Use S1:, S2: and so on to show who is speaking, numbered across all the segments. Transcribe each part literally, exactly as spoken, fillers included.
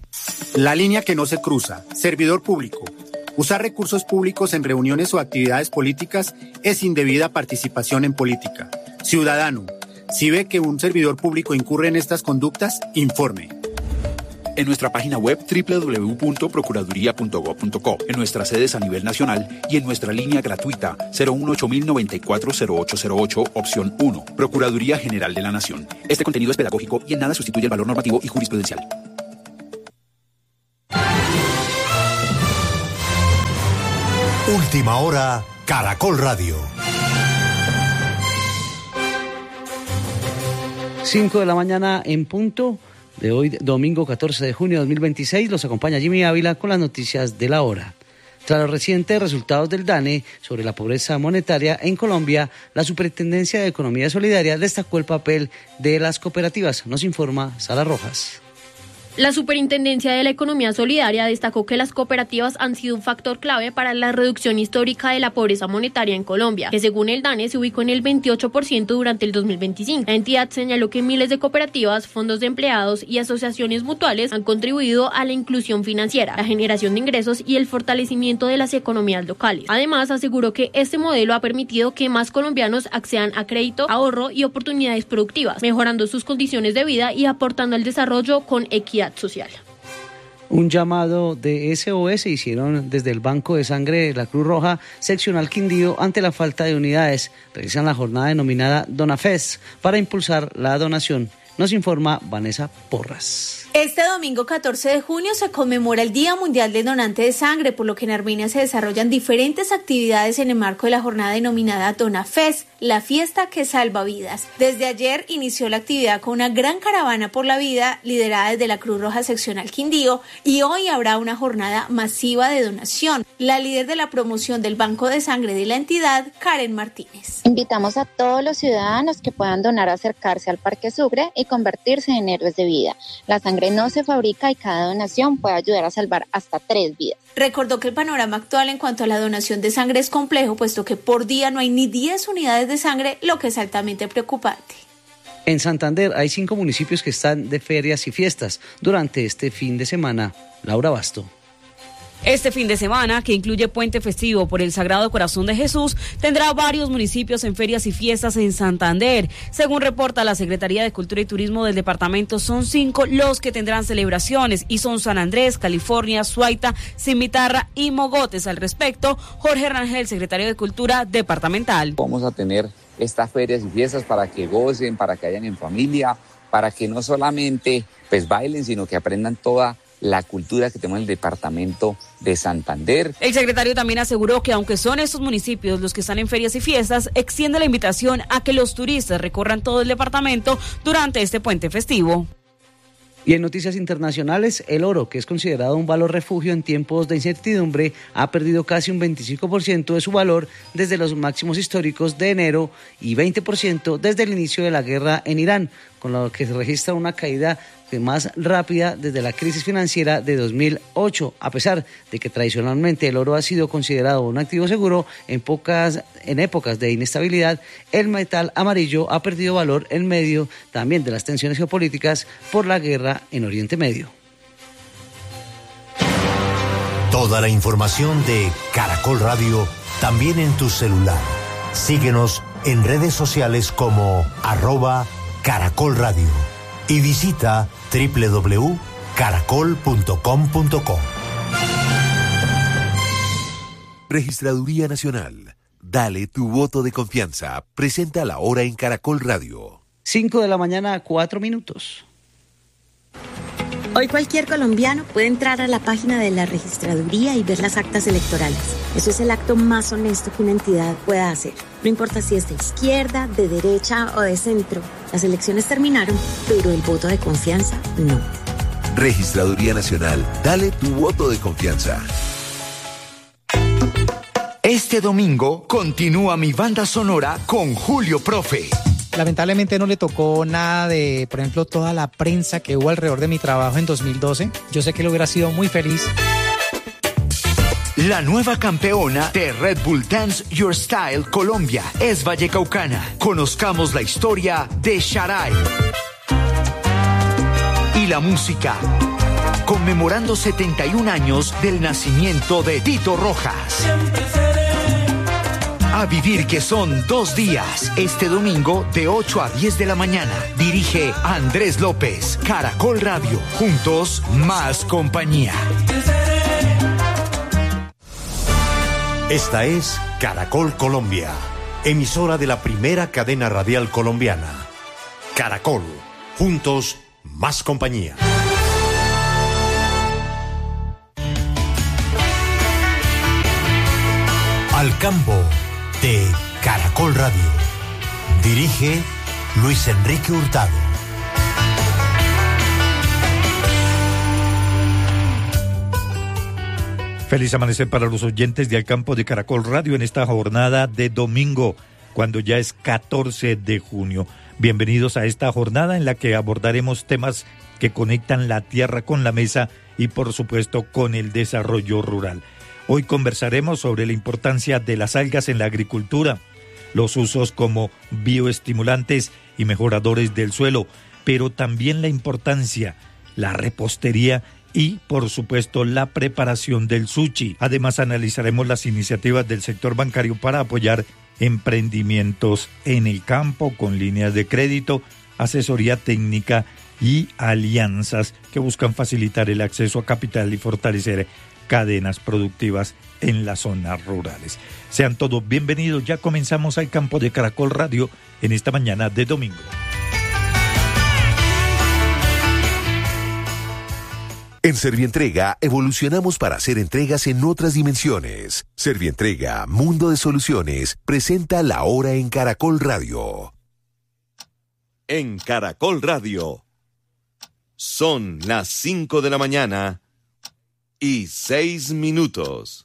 S1: La línea que no se cruza. Servidor público. Usar recursos públicos en reuniones o actividades políticas es indebida participación en política. Ciudadano, si ve que un servidor público incurre en estas conductas, informe.
S2: En nuestra página web doble u doble u doble u punto procuraduría punto gob punto co, en nuestras sedes a nivel nacional y en nuestra línea gratuita cero uno ocho mil noventa y cuatro cero ocho cero ocho, opción uno. Procuraduría General de la Nación. Este contenido es pedagógico y en nada sustituye el valor normativo y jurisprudencial.
S3: Última hora, Caracol Radio.
S4: cinco de la mañana en punto de hoy, domingo catorce de junio de dos mil veintiséis. Los acompaña Jimmy Ávila con las noticias de la hora. Tras los recientes resultados del DANE sobre la pobreza monetaria en Colombia, la Superintendencia de Economía Solidaria destacó el papel de las cooperativas. Nos informa Sara Rojas.
S5: La Superintendencia de la Economía Solidaria destacó que las cooperativas han sido un factor clave para la reducción histórica de la pobreza monetaria en Colombia, que según el DANE se ubicó en el veintiocho por ciento durante el dos mil veinticinco. La entidad señaló que miles de cooperativas, fondos de empleados y asociaciones mutuales han contribuido a la inclusión financiera, la generación de ingresos y el fortalecimiento de las economías locales. Además, aseguró que este modelo ha permitido que más colombianos accedan a crédito, ahorro y oportunidades productivas, mejorando sus condiciones de vida y aportando al desarrollo con equidad social.
S4: Un llamado de S O S hicieron desde el Banco de Sangre de la Cruz Roja seccional Quindío ante la falta de unidades. Realizan la jornada denominada Donafest para impulsar la donación. Nos informa Vanessa Porras.
S6: Este domingo catorce de junio se conmemora el Día Mundial del Donante de Sangre, por lo que en Armenia se desarrollan diferentes actividades en el marco de la jornada denominada Donafest, la fiesta que salva vidas. Desde ayer inició la actividad con una gran caravana por la vida liderada desde la Cruz Roja Seccional Quindío y hoy habrá una jornada masiva de donación. La líder de la promoción del Banco de Sangre de la entidad, Karen Martínez.
S7: Invitamos a todos los ciudadanos que puedan donar a acercarse al Parque Sucre y convertirse en héroes de vida. La sangre no se fabrica y cada donación puede ayudar a salvar hasta tres vidas.
S6: Recordó que el panorama actual en cuanto a la donación de sangre es complejo, puesto que por día no hay ni diez unidades de sangre, lo que es altamente preocupante.
S4: En Santander hay cinco municipios que están de ferias y fiestas durante este fin de semana. Laura Basto.
S8: Este fin de semana, que incluye puente festivo por el Sagrado Corazón de Jesús, tendrá varios municipios en ferias y fiestas en Santander. Según reporta la Secretaría de Cultura y Turismo del departamento, son cinco los que tendrán celebraciones y son San Andrés, California, Suaita, Cimitarra y Mogotes. Al respecto, Jorge Rangel, secretario de Cultura departamental.
S9: Vamos a tener estas ferias y fiestas para que gocen, para que vayan en familia, para que no solamente pues bailen, sino que aprendan toda la cultura que tenemos en el departamento de Santander.
S8: El secretario también aseguró que aunque son estos municipios los que están en ferias y fiestas, extiende la invitación a que los turistas recorran todo el departamento durante este puente festivo.
S4: Y en noticias internacionales, el oro, que es considerado un valor refugio en tiempos de incertidumbre, ha perdido casi un veinticinco por ciento de su valor desde los máximos históricos de enero y veinte por ciento desde el inicio de la guerra en Irán, con lo que se registra una caída más rápida desde la crisis financiera de dos mil ocho, a pesar de que tradicionalmente el oro ha sido considerado un activo seguro. En pocas, en épocas de inestabilidad, el metal amarillo ha perdido valor en medio también de las tensiones geopolíticas por la guerra en Oriente Medio.
S3: Toda la información de Caracol Radio también en tu celular. Síguenos en redes sociales como arroba Caracol Radio y visita doble u doble u doble u punto caracol punto com punto co.
S10: Registraduría Nacional. Dale tu voto de confianza. Presenta la hora en Caracol Radio.
S4: cinco de la mañana, cuatro minutos.
S11: Hoy cualquier colombiano puede entrar a la página de la registraduría y ver las actas electorales. Eso es el acto más honesto que una entidad pueda hacer. No importa si es de izquierda, de derecha o de centro. Las elecciones terminaron, pero el voto de confianza no.
S10: Registraduría Nacional. Dale tu voto de confianza.
S12: Este domingo continúa mi banda sonora con Julio Profe.
S13: Lamentablemente no le tocó nada de, por ejemplo, toda la prensa que hubo alrededor de mi trabajo en dos mil doce. Yo sé que él hubiera sido muy feliz.
S12: La nueva campeona de Red Bull Dance Your Style Colombia es vallecaucana. Conozcamos la historia de Sharai y la música conmemorando setenta y un años del nacimiento de Tito Rojas. A vivir que son dos días, este domingo de ocho a diez de la mañana. Dirige Andrés López, Caracol Radio. Juntos, más compañía.
S3: Esta es Caracol Colombia, emisora de la primera cadena radial colombiana. Caracol, juntos, más compañía. Al campo de Caracol Radio. Dirige Luis Enrique Hurtado.
S14: Feliz amanecer para los oyentes de Al Campo de Caracol Radio en esta jornada de domingo, cuando ya es catorce de junio. Bienvenidos a esta jornada en la que abordaremos temas que conectan la tierra con la mesa y por supuesto con el desarrollo rural. Hoy conversaremos sobre la importancia de las algas en la agricultura, los usos como bioestimulantes y mejoradores del suelo, pero también la importancia, la repostería y, por supuesto, la preparación del sushi. Además, analizaremos las iniciativas del sector bancario para apoyar emprendimientos en el campo con líneas de crédito, asesoría técnica y alianzas que buscan facilitar el acceso a capital y fortalecer cadenas productivas en las zonas rurales. Sean todos bienvenidos, ya comenzamos Al Campo de Caracol Radio en esta mañana de domingo.
S10: En Servientrega evolucionamos para hacer entregas en otras dimensiones. Servientrega, Mundo de Soluciones, presenta La Hora en Caracol Radio.
S15: En Caracol Radio, son las cinco de la mañana y seis minutos.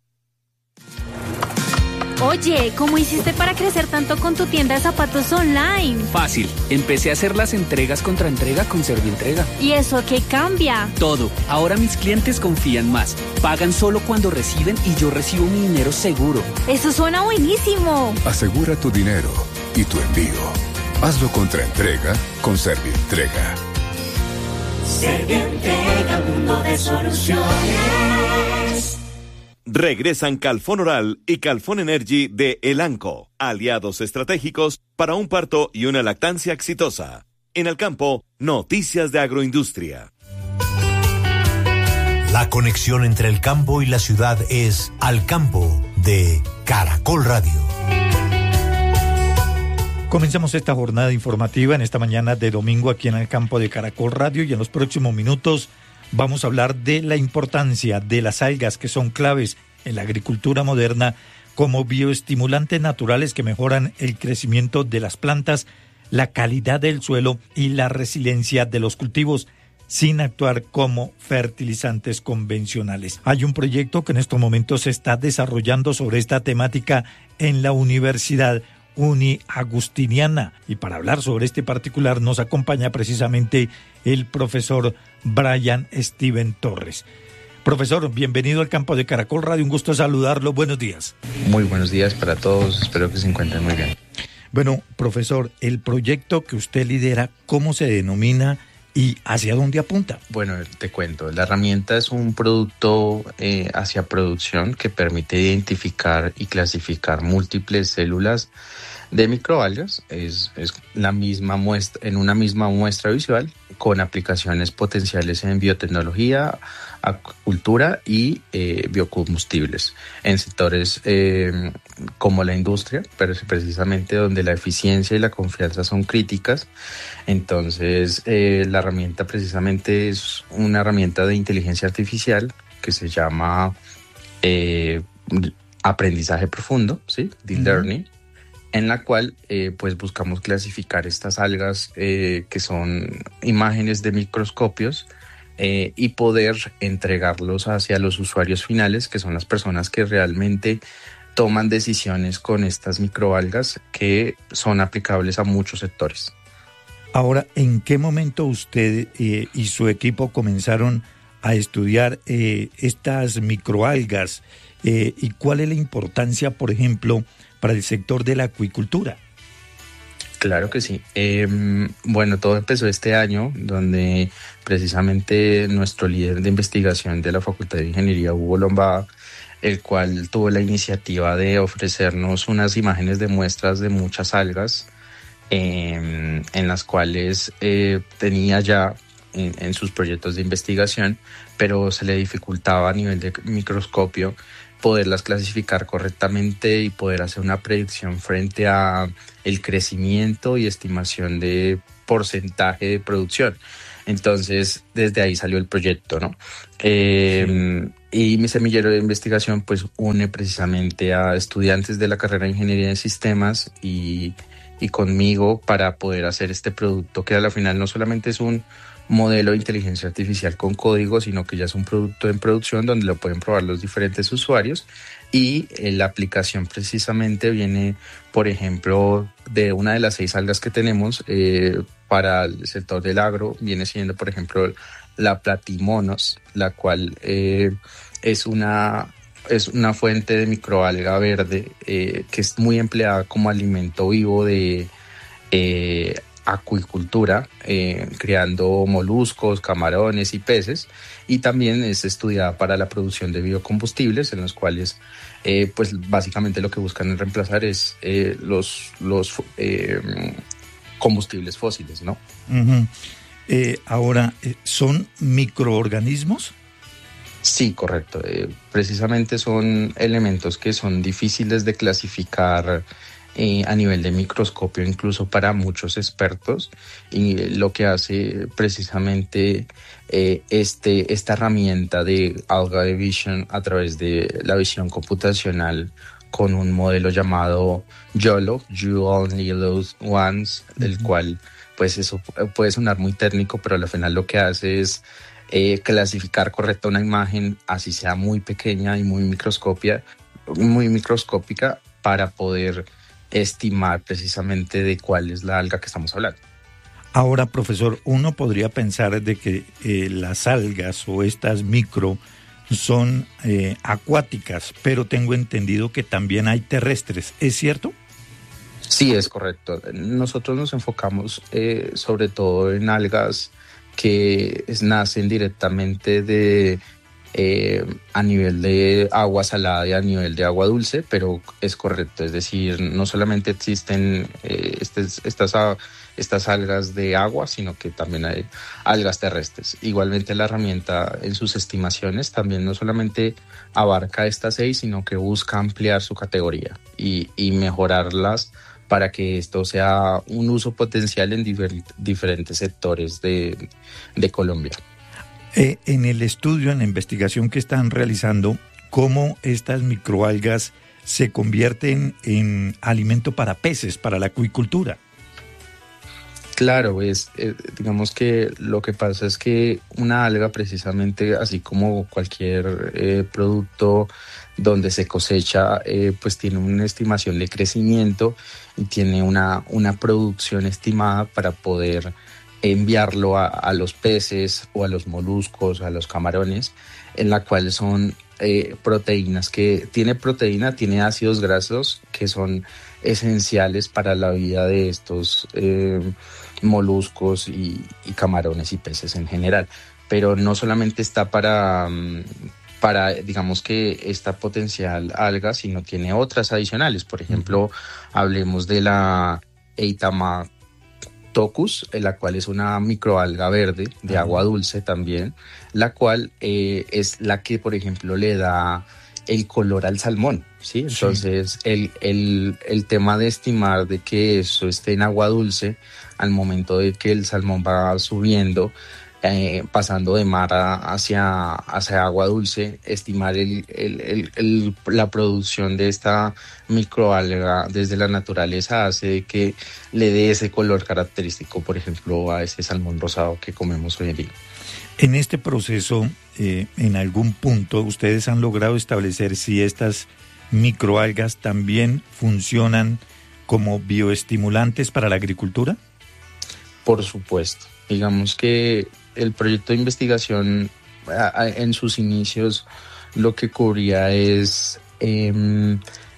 S16: Oye, ¿cómo hiciste para crecer tanto con tu tienda de zapatos online?
S17: Fácil, empecé a hacer las entregas contra entrega con Servientrega.
S16: ¿Y eso qué cambia?
S17: Todo, ahora mis clientes confían más, pagan solo cuando reciben y yo recibo mi dinero seguro.
S16: Eso suena buenísimo.
S18: Asegura tu dinero y tu envío. Hazlo contra entrega con Servientrega.
S19: Servientrega, mundo de soluciones.
S15: Regresan Calfón Oral y Calfón Energy de Elanco, aliados estratégicos para un parto y una lactancia exitosa. En el campo, noticias de agroindustria.
S3: La conexión entre el campo y la ciudad es Al Campo de Caracol Radio.
S14: Comenzamos esta jornada informativa en esta mañana de domingo aquí en el campo de Caracol Radio y en los próximos minutos vamos a hablar de la importancia de las algas que son claves en la agricultura moderna como bioestimulantes naturales que mejoran el crecimiento de las plantas, la calidad del suelo y la resiliencia de los cultivos sin actuar como fertilizantes convencionales. Hay un proyecto que en estos momentos se está desarrollando sobre esta temática en la Universidad Uniagustiniana. Y para hablar sobre este particular nos acompaña precisamente el profesor Brian Steven Torres. Profesor, bienvenido al Campo de Caracol Radio, un gusto saludarlo, buenos días.
S20: Muy buenos días para todos, espero que se encuentren muy bien.
S14: Bueno, profesor, el proyecto que usted lidera, ¿cómo se denomina y hacia dónde apunta?
S20: Bueno, te cuento, la herramienta es un producto eh, hacia producción que permite identificar y clasificar múltiples células de microalgas. Es, es la misma muestra, en una misma muestra visual con aplicaciones potenciales en biotecnología, acuicultura y eh, biocombustibles en sectores eh, como la industria, pero es precisamente donde la eficiencia y la confianza son críticas. Entonces eh, la herramienta precisamente es una herramienta de inteligencia artificial que se llama eh, aprendizaje profundo, ¿sí? Deep Learning, en la cual eh, pues buscamos clasificar estas algas eh, que son imágenes de microscopios eh, y poder entregarlos hacia los usuarios finales, que son las personas que realmente toman decisiones con estas microalgas que son aplicables a muchos sectores.
S14: Ahora, ¿en qué momento usted eh, y su equipo comenzaron a estudiar eh, estas microalgas eh, y cuál es la importancia, por ejemplo, para el sector de la acuicultura?
S20: Claro que sí. Eh, bueno, todo empezó este año, donde precisamente nuestro líder de investigación de la Facultad de Ingeniería, Hugo Lombada, el cual tuvo la iniciativa de ofrecernos unas imágenes de muestras de muchas algas, eh, en las cuales eh, tenía ya en, en sus proyectos de investigación, pero se le dificultaba a nivel de microscopio poderlas clasificar correctamente y poder hacer una predicción frente a el crecimiento y estimación de porcentaje de producción. Entonces, desde ahí salió el proyecto, ¿no? Eh, y mi semillero de investigación pues une precisamente a estudiantes de la carrera de Ingeniería de Sistemas y, y conmigo para poder hacer este producto que a la final no solamente es un modelo de inteligencia artificial con código, sino que ya es un producto en producción donde lo pueden probar los diferentes usuarios y eh, la aplicación precisamente viene, por ejemplo, de una de las seis algas que tenemos eh, para el sector del agro, viene siendo, por ejemplo, la Platimonos, la cual eh, es una es una fuente de microalga verde eh, que es muy empleada como alimento vivo de eh, acuicultura, eh, creando moluscos, camarones y peces, y también es estudiada para la producción de biocombustibles, en los cuales eh, pues básicamente lo que buscan reemplazar es eh, los, los eh, combustibles fósiles, ¿no?
S14: Uh-huh. Eh, ahora, ¿son microorganismos?
S20: Sí, correcto. Eh, precisamente son elementos que son difíciles de clasificar Eh, a nivel de microscopio, incluso para muchos expertos, y lo que hace precisamente eh, este, esta herramienta de Alga Vision a través de la visión computacional con un modelo llamado YOLO, You Only Lose Once, uh-huh. del cual pues eso puede sonar muy técnico, pero al final lo que hace es eh, clasificar correcta una imagen, así sea muy pequeña y muy microscopia, muy microscópica, para poder estimar precisamente de cuál es la alga que estamos hablando.
S14: Ahora, profesor, uno podría pensar de que eh, las algas o estas micro son eh, acuáticas, pero tengo entendido que también hay terrestres, ¿es cierto?
S20: Sí, es correcto. Nosotros nos enfocamos eh, sobre todo en algas que es, nacen directamente de Eh, a nivel de agua salada y a nivel de agua dulce, pero es correcto, es decir, no solamente existen eh, estas, estas, estas algas de agua, sino que también hay algas terrestres. Igualmente la herramienta en sus estimaciones también no solamente abarca estas seis, sino que busca ampliar su categoría y, y mejorarlas para que esto sea un uso potencial en diver, diferentes sectores de, de Colombia.
S14: Eh, en el estudio, en la investigación que están realizando, ¿cómo estas microalgas se convierten en alimento para peces, para la acuicultura?
S20: Claro, es, eh, digamos que lo que pasa es que una alga precisamente, así como cualquier eh, producto donde se cosecha, eh, pues tiene una estimación de crecimiento y tiene una, una producción estimada para poder enviarlo a, a los peces o a los moluscos, a los camarones, en la cual son eh, proteínas que tiene proteína, tiene ácidos grasos que son esenciales para la vida de estos eh, moluscos y, y camarones y peces en general. Pero no solamente está para, para, digamos que esta potencial alga, sino tiene otras adicionales. Por ejemplo, hablemos de la Eitama Tocus, la cual es una microalga verde de uh-huh. agua dulce también, la cual eh, es la que, por ejemplo, le da el color al salmón, ¿sí? Entonces, sí. el, el, el tema de estimar de que eso esté en agua dulce al momento de que el salmón va subiendo, eh, pasando de mar a, hacia, hacia agua dulce, estimar el, el, el, el, la producción de esta microalga desde la naturaleza hace que le dé ese color característico, por ejemplo, a ese salmón rosado que comemos hoy en día.
S14: En este proceso, eh, en algún punto, ¿ustedes han logrado establecer si estas microalgas también funcionan como bioestimulantes para la agricultura?
S20: Por supuesto. Digamos que el proyecto de investigación a, a, en sus inicios lo que cubría es eh,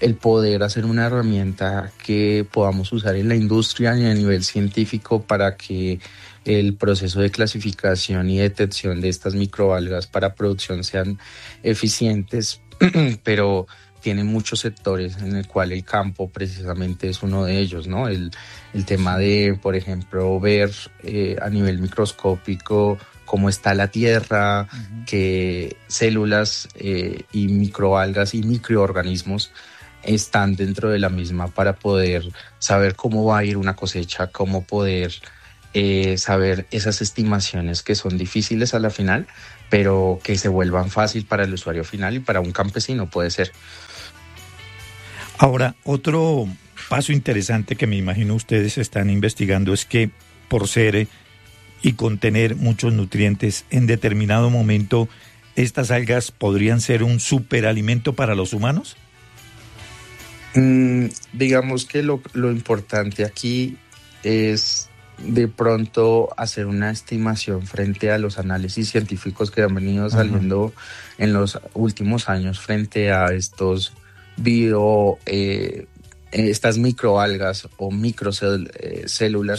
S20: el poder hacer una herramienta que podamos usar en la industria y a nivel científico para que el proceso de clasificación y detección de estas microalgas para producción sean eficientes, pero tiene muchos sectores en el cual el campo precisamente es uno de ellos, ¿no? El, el tema de, por ejemplo, ver eh, a nivel microscópico cómo está la tierra, uh-huh. qué células eh, y microalgas y microorganismos están dentro de la misma para poder saber cómo va a ir una cosecha, cómo poder eh, saber esas estimaciones que son difíciles a la final, pero que se vuelvan fácil para el usuario final y para un campesino puede ser.
S14: Ahora, otro paso interesante que me imagino ustedes están investigando es que por ser y contener muchos nutrientes, en determinado momento, ¿estas algas podrían ser un superalimento para los humanos?
S20: Mm, digamos que lo, lo importante aquí es de pronto hacer una estimación frente a los análisis científicos que han venido saliendo uh-huh. en los últimos años frente a estos bio... Eh, estas microalgas o microcélulas